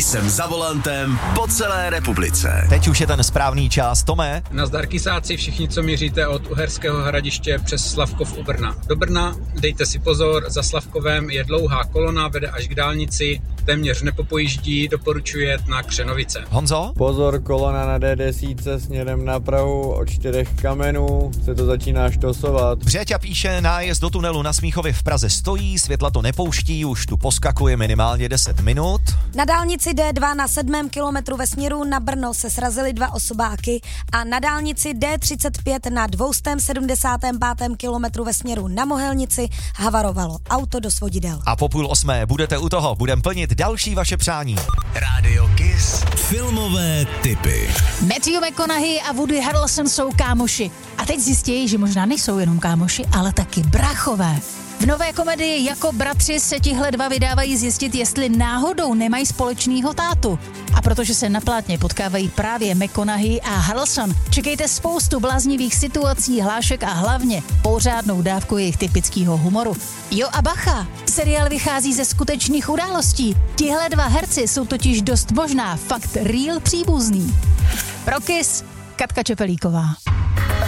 Jsem za volantem po celé republice. Teď už je ten správný čas. Tome? Nazdar kysáci, všichni, co míříte od Uherského Hradiště přes Slavkov u Brna. Do Brna dejte si pozor, za Slavkovem je dlouhá kolona, vede až k dálnici, téměř nepopojíždí, doporučuji jet na Křenovice. Honzo? Pozor, kolona na D10 směrem na Prahu od 4 kamenů, se to začíná štosovat. Břeťa píše, nájezd do tunelu na Smíchově v Praze stojí, světla to nepouští, už tu poskakuje minimálně 10 minut. Na dálnici D2 na 7. kilometru ve směru na Brno se srazily 2 osobáky a na dálnici D35 na 275. kilometru ve směru na Mohelnici havarovalo auto do svodidel. A po 7:30 budete u toho, budem plnit další vaše přání. Rádio Kiss. Filmové tipy. Matthew McConaughey a Woody Harrelson jsou kámoši. A teď zjistí, že možná nejsou jenom kámoši, ale taky bráchové. V nové komedii Jako bratři se tihle dva vydávají zjistit, jestli náhodou nemají společného tátu. A protože se na plátně potkávají právě McConaughey a Harrelson, čekejte spoustu bláznivých situací, hlášek a hlavně pořádnou dávku jejich typického humoru. Jo a bacha, seriál vychází ze skutečných událostí. Tihle dva herci jsou totiž dost možná fakt real příbuzný. Pro Kiss, Katka Čepelíková.